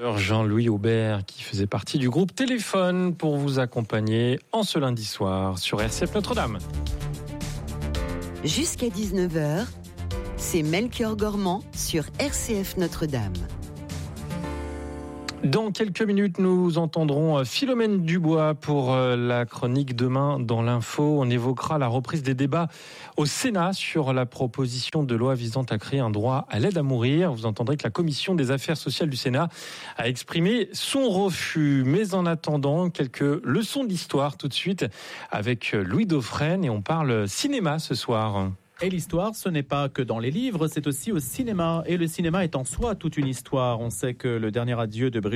Jean-Louis Aubert qui faisait partie du groupe Téléphone pour vous accompagner en ce lundi soir sur RCF Notre-Dame. Jusqu'à 19h, c'est Melchior Gormand sur RCF Notre-Dame. Dans quelques minutes, nous entendrons Philomène Dubois pour la chronique Demain dans l'info. On évoquera la reprise des débats au Sénat sur la proposition de loi visant à créer un droit à l'aide à mourir. Vous entendrez que la Commission des affaires sociales du Sénat a exprimé son refus. Mais en attendant, quelques leçons d'histoire tout de suite avec Louis Dauphren et on parle cinéma ce soir. Et l'histoire, ce n'est pas que dans les livres, c'est aussi au cinéma. Et le cinéma est en soi toute une histoire. On sait que le dernier adieu de